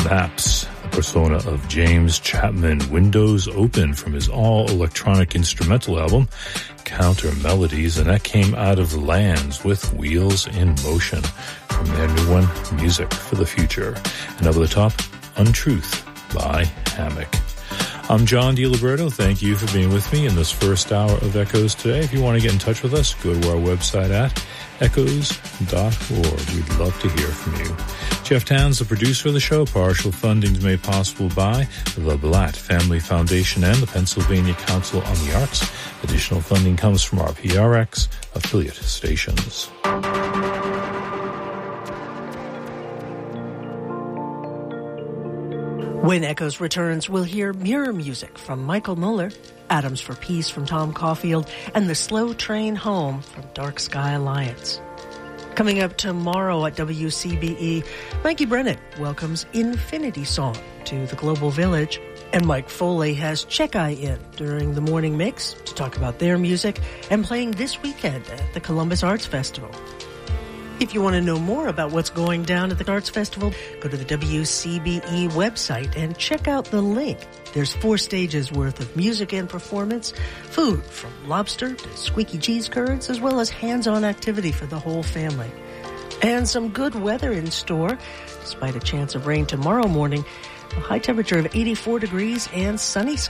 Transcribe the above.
Maps, the persona of James Chapman, Windows Open, from his all-electronic instrumental album, Counter Melodies, and that came out of Lands with Wheels in Motion from their new one, Music for the Future. And over the top, Untruth by Hammock. I'm John DiLiberto. Thank you for being with me in this first hour of Echoes today. If you want to get in touch with us, go to our website at echoes.org. We'd love to hear from you. Jeff Towns, the producer of the show. Partial funding is made possible by the Blatt Family Foundation and the Pennsylvania Council on the Arts. Additional funding comes from our PRX affiliate stations. When Echoes returns, we'll hear Mirror Music from Michael Muller, Atoms for Peace from Tom Caulfield, and The Slow Train Home from Dark Sky Alliance. Coming up tomorrow at WCBE, Mikey Brennan welcomes Infinity Song to the Global Village, and Mike Foley has Check-I in during the morning mix to talk about their music and playing this weekend at the Columbus Arts Festival. If you want to know more about what's going down at the Arts Festival, go to the WCBE website and check out the link. There's 4 stages worth of music and performance, food from lobster to squeaky cheese curds, as well as hands-on activity for the whole family. And some good weather in store, despite a chance of rain tomorrow morning. A high temperature of 84 degrees and sunny skies.